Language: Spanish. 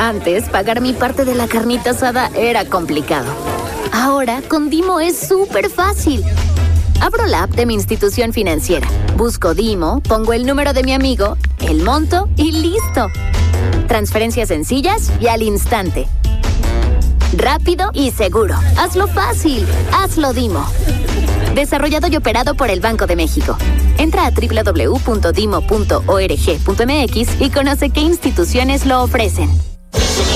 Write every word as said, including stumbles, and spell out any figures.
Antes, pagar mi parte de la carnita asada era complicado. Ahora, con Dimo es súper fácil. Abro la app de mi institución financiera, busco Dimo, pongo el número de mi amigo, el monto y ¡listo! Transferencias sencillas y al instante. Rápido y seguro. Hazlo fácil. Hazlo Dimo. Desarrollado y operado por el Banco de México. Entra a doble u doble u doble u punto dimo punto org punto m x y conoce qué instituciones lo ofrecen.